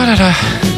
là là.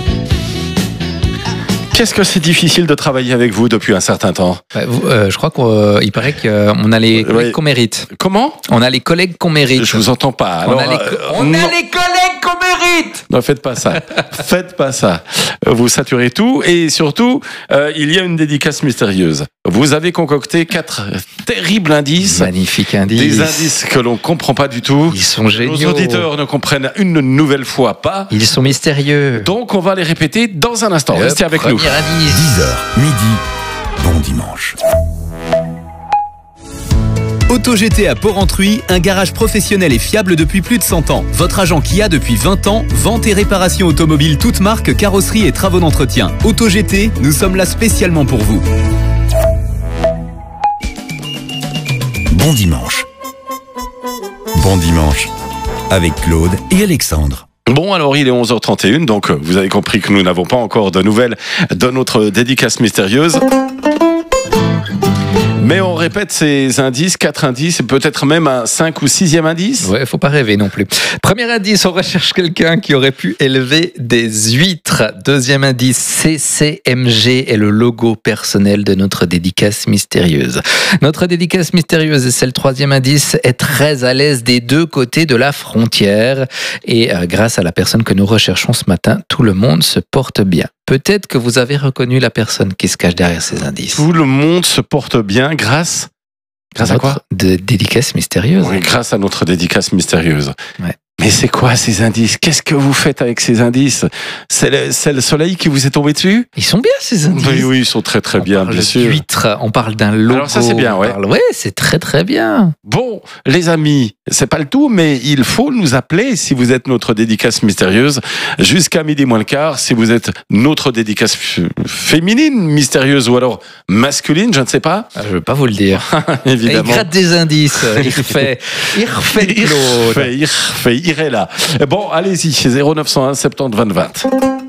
Qu'est-ce que c'est difficile de travailler avec vous depuis un certain temps? Je crois qu'il paraît qu'on a les collègues qu'on mérite. Comment? On a les collègues qu'on mérite. Je vous entends pas. Alors, on a les collègues qu'on mérite. Non, faites pas ça. Faites pas ça. Vous saturez tout et surtout, il y a une dédicace mystérieuse. Vous avez concocté 4 terribles indices. Magnifiques indices. Des indices que l'on comprend pas du tout. Ils sont géniaux. Nos auditeurs ne comprennent une nouvelle fois pas. Ils sont mystérieux. Donc, on va les répéter dans un instant. Restez avec nous. 10h, midi, bon dimanche. AutoGT à Port-Entruy, un garage professionnel et fiable depuis plus de 100 ans. Votre agent Kia depuis 20 ans, vente et réparation automobile toutes marques, carrosserie et travaux d'entretien. AutoGT, nous sommes là spécialement pour vous. Bon dimanche. Bon dimanche. Avec Claude et Alexandre. Bon, alors il est 11h31, donc vous avez compris que nous n'avons pas encore de nouvelles de notre dédicace mystérieuse. Mais on répète ces indices, 4 indices, et peut-être même un 5 ou 6e indice. Ouais, faut pas rêver non plus. Premier indice, on recherche quelqu'un qui aurait pu élever des huîtres. Deuxième indice, CCMG est le logo personnel de notre dédicace mystérieuse. Notre dédicace mystérieuse, et c'est le troisième indice, est très à l'aise des deux côtés de la frontière. Et grâce à la personne que nous recherchons ce matin, tout le monde se porte bien. Peut-être que vous avez reconnu la personne qui se cache derrière ces indices. Tout le monde se porte bien grâce à quoi? De dédicace mystérieuse. Oui, grâce à notre dédicace mystérieuse. Ouais. Mais c'est quoi ces indices? Qu'est-ce que vous faites avec ces indices? C'est le soleil qui vous est tombé dessus? Ils sont bien ces indices. Oui, ils sont très bien, bien sûr. D'huîtres, on parle d'un logo. Alors ça c'est bien, ouais. Ouais, c'est très bien. Bon, les amis, c'est pas le tout, mais il faut nous appeler si vous êtes notre dédicace mystérieuse jusqu'à midi moins le quart. Si vous êtes notre dédicace féminine mystérieuse ou alors masculine, je ne sais pas. Je veux pas vous le dire. Évidemment. Il gratte des indices. Il refait Claude. Il refait, il est là. Bon, allez-y, 0901 70 20 20.